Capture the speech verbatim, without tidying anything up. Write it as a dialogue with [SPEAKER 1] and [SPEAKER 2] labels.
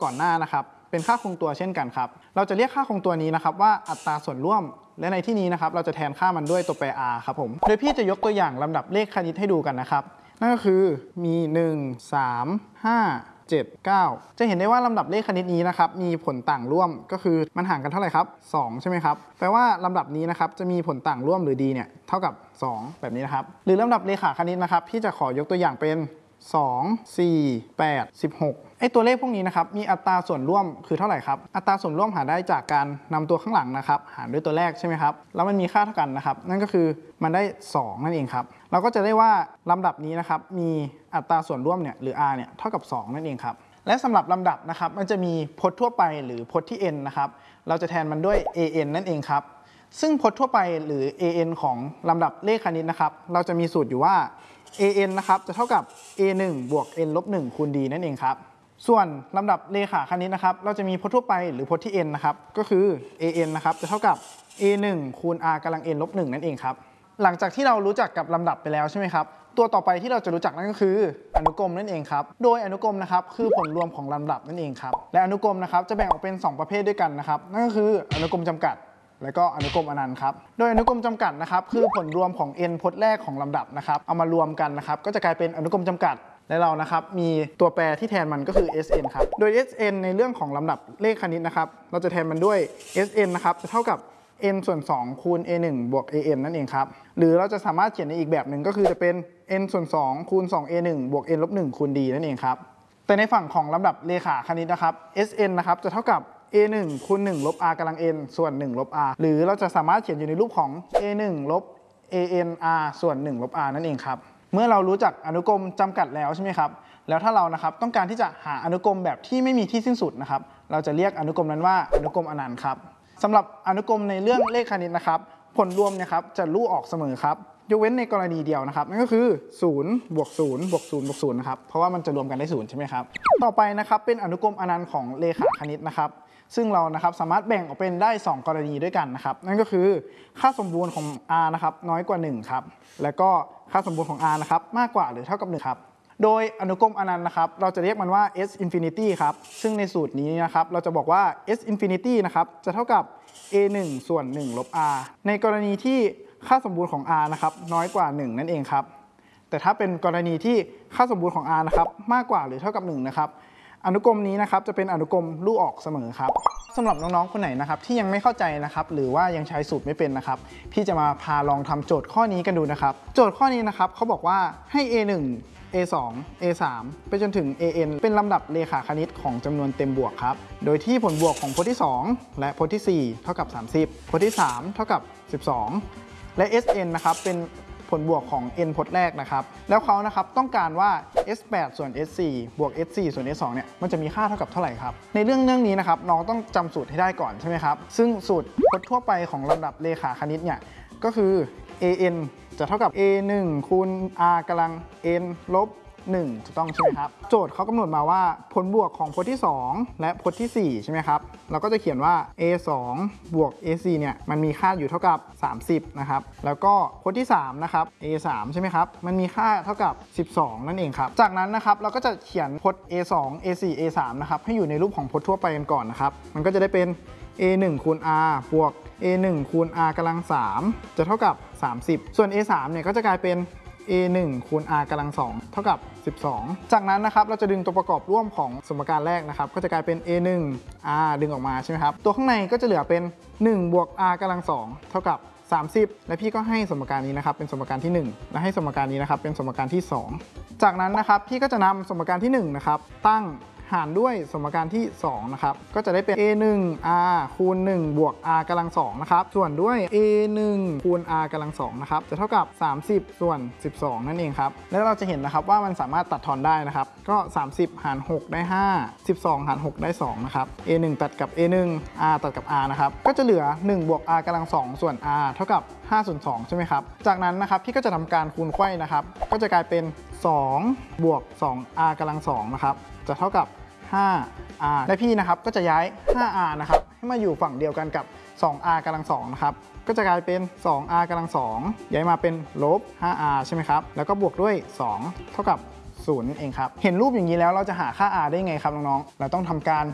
[SPEAKER 1] ก่อนหน้านะครับเป็นค่าคงตัวเช่นกันครับเราจะเรียกค่าคงตัวนี้นะครับว่าอัตราส่วนร่วมและในที่นี้นะครับเราจะแทนค่ามันด้วยตัวแปร r ครับผมโดยพี่จะยกตัวอย่างลำดับเลขคณิตให้ดูกันนะครับนั่นก็คือมีหนึ่ง สาม ห้า เจ็ด เก้าจะเห็นได้ว่าลำดับเลขคณิตนี้นะครับมีผลต่างร่วมก็คือมันห่างกันเท่าไหร่ครับสองใช่ไหมครับแปลว่าลำดับนี้นะครับจะมีผลต่างร่วมหรือ d เนี่ยเท่ากับสองแบบนี้นะครับหรือลำดับเลขาคณิตนะครับพี่จะขอยกตัวอย่างเป็นสอง สี่ แปด สิบหกไอตัวเลขพวกนี้นะครับมีอัตราส่วนร่วมคือเท่าไหร่ครับอัตราส่วนร่วมหาได้จากการนำตัวข้างหลังนะครับหารด้วยตัวแรกใช่ไหมครับแล้วมันมีค่าเท่ากันนะครับนั่นก็คือมันได้สองนั่นเองครับเราก็จะได้ว่าลำดับนี้นะครับมีอัตราส่วนร่วมเนี่ยหรือ r เนี่ยเท่ากับสองนั่นเองครับและสำหรับลำดับนะครับมันจะมีพจน์ทั่วไปหรือพจน์ที่ n นะครับเราจะแทนมันด้วย an นั่นเองครับซึ่งพจน์ทั่วไปหรือ an ของลำดับเลขคณิตนะครับเราจะมีสูตรอยู่ว่าan นะครับจะเท่ากับ a หนึ่ง บวก n ลบหนึ่งคูณ d นั่นเองครับส่วนลำดับเลขาคณิตนะครับเราจะมีพจน์ทั่วไปหรือพจน์ที่ n นะครับก็คือ an นะครับจะเท่ากับ a หนึ่ง คูณ r กำลัง n ลบหนึ่งนั่นเองครับหลังจากที่เรารู้จักกับลำดับไปแล้วใช่ไหมครับตัวต่อไปที่เราจะรู้จักนั่นก็คืออนุกรมนั่นเองครับโดยอนุกรมนะครับคือผลรวมของลำดับนั่นเองครับและอนุกรมนะครับจะแบ่งออกเป็นสองประเภทด้วยกันนะครับนั่นก็คืออนุกรมจำกัดและก็อนุกรมอนันต์ครับโดยอนุกรมจำกัดนะครับคือผลรวมของ n พจน์แรกของลำดับนะครับเอามารวมกันนะครับก็จะกลายเป็นอนุกรมจำกัดและเรานะครับมีตัวแปรที่แทนมันก็คือ sn ครับโดย sn ในเรื่องของลำดับเลขคณิตนะครับเราจะแทนมันด้วย sn นะครับจะเท่ากับ n ส่วนสองคูณ a หนึ่ง บวก an นั่นเองครับหรือเราจะสามารถเขียนในอีกแบบหนึ่งก็คือจะเป็น n ส่วนสองคูณ สอง a หนึ่ง บวก n ลบหนึ่งคูณ d นั่นเองครับแต่ในฝั่งของลำดับเลขาคณิตนะครับ sn นะครับจะเท่ากับ a หนึ่ง คูณหนึ่งลบ r กำลัง n ส่วนหนึ่งลบ r หรือเราจะสามารถเขียนอยู่ในรูปของ a หนึ่ง ลบ an r ส่วนหนึ่งลบ r นั่นเองครับเมื่อเรารู้จักอนุกรมจำกัดแล้วใช่ไหมครับแล้วถ้าเรานะครับต้องการที่จะหาอนุกรมแบบที่ไม่มีที่สิ้นสุดนะครับเราจะเรียกอนุกรมนั้นว่าอนุกรมอนันต์ครับสำหรับอนุกรมในเรื่องเลขคณิตนะครับผลรวมเนี่ยครับจะลู่ออกเสมอครับยกเว้นในกรณีเดียวนะครับนั่นก็คือศูนย์บวกศูนย์บวกศูนย์บวกศูนย์นะครับเพราะว่ามันจะรวมกันได้ศูนย์ใช่ไหมครับต่อไปนะครับเป็นอนุกรมอนันต์ของเลขาคณิตนะครับซึ่งเรานะครับสามารถแบ่งออกเป็นได้สองกรณีด้วยกันนะครับนั่นก็คือค่าสมบูรณ์ของ r นะครับน้อยกว่าหนึ่งครับแล้วก็ค่าสมบูรณ์ของ r นะครับมากกว่าหรือเท่ากับหนึ่งครับโดยอนุกรมอนันต์นะครับเราจะเรียกมันว่า s infinity ครับซึ่งในสูตรนี้นะครับเราจะบอกว่า s infinity นะครับจะเท่ากับ a หนึ่ง ส่วนหนึ่งลบ r ในกรณีที่ค่าสมบูรณ์ของ r นะครับน้อยกว่าหนึ่งนั่นเองครับแต่ถ้าเป็นกรณีที่ค่าสมบูรณ์ของ r นะครับมากกว่าหรือเท่ากับหนึ่งนะครับอนุกรมนี้นะครับจะเป็นอนุกรมลู่ออกเสมอครับสำหรับน้องๆคนไหนนะครับที่ยังไม่เข้าใจนะครับหรือว่ายังใช้สูตรไม่เป็นนะครับพี่จะมาพาลองทำโจทย์ข้อนี้กันดูนะครับโจทย์ข้อนี้นะครับเขาบอกว่าให้ a หนึ่ง a สอง a สาม ไปจนถึง an เป็นลำดับเลขาคณิตของจำนวนเต็มบวกครับโดยที่ผลบวกของพจน์ที่สองและพจน์ที่สี่เท่ากับสามสิบพจน์ที่สามเท่ากับสิบสองและ sn นะครับเป็นผลบวกของ n พจน์แรกนะครับแล้วเขานะครับต้องการว่า เอส แปด ส่วน เอส สี่ บวก เอส สี่ ส่วน เอส สอง เนี่ยมันจะมีค่าเท่ากับเท่าไหร่ครับในเรื่องเรื่องนี้นะครับน้องต้องจำสูตรให้ได้ก่อนใช่ไหมครับซึ่งสูตรพจน์ทั่วไปของลำดับเลขาคณิตเนี่ยก็คือ an จะเท่ากับ a หนึ่ง คูณ r กำลัง n ลบหนึ่งถูกต้องใช่ไหมครับโจทย์เขากำหนดมาว่าผลบวกของพจน์ที่สองและพจน์ที่สี่ใช่ไหมครับเราก็จะเขียนว่า a สอง บวก a สี่ เนี่ยมันมีค่าอยู่เท่ากับสามสิบนะครับแล้วก็พจน์ที่สามนะครับ a สาม ใช่ไหมครับมันมีค่าเท่ากับสิบสองนั่นเองครับจากนั้นนะครับเราก็จะเขียนพจน์ a สอง a สี่ a สาม นะครับให้อยู่ในรูปของพจน์ทั่วไปกันก่อนนะครับมันก็จะได้เป็น a หนึ่ง คูณ r บวก a หนึ่ง คูณ r กำลังสามจะเท่ากับสามสิบส่วน a สาม เนี่ยก็จะกลายเป็นa หนึ่ง คูณ r กำลังสองเท่ากับสิบสองจากนั้นนะครับเราจะดึงตัวประกอบร่วมของสมการแรกนะครับก็จะกลายเป็น a หนึ่ง r ดึงออกมาใช่ไหมครับตัวข้างในก็จะเหลือเป็นหนึ่งบวก r กำลังสองเท่ากับสามสิบและพี่ก็ให้สมการนี้นะครับเป็นสมการที่หนึ่งและให้สมการนี้นะครับเป็นสมการที่สองจากนั้นนะครับพี่ก็จะนำสมการที่หนึ่งนะครับตั้งหารด้วยสมการที่สองนะครับก็จะได้เป็น a หนึ่ง r คูณหนึ่งบวก r กำลังสองนะครับส่วนด้วย a หนึ่ง คูณ r กำลังสองนะครับจะเท่ากับสามสิบส่วนสิบสองนั่นเองครับแล้วเราจะเห็นนะครับว่ามันสามารถตัดทอนได้นะครับก็สามสิบหารหกได้ห้า สิบสองหารหกได้สองนะครับ a หนึ่ง ตัดกับ a หนึ่ง r ตัดกับ r นะครับก็จะเหลือหนึ่งบวก r กำลังสองส่วน r เท่ากับห้าส่วนสองใช่ไหมครับจากนั้นนะครับพี่ก็จะทำการคูณไขว้นะครับก็จะกลายเป็นสองบวก สอง r กำลังสองนะครับจะเท่ากับห้า r และพี่นะครับก็จะย้าย ห้า r นะครับให้มาอยู่ฝั่งเดียวกันกับ สอง r กำลังสองนะครับก็จะกลายเป็น สอง r กำลังสองย้ายมาเป็นลบ ห้า r ใช่ไหมครับแล้วก็บวกด้วยสองเท่ากับศูนย์นั่นเองครับเห็นรูปอย่างนี้แล้วเราจะหาค่า r ได้ไงครับน้องๆเราต้องทำการ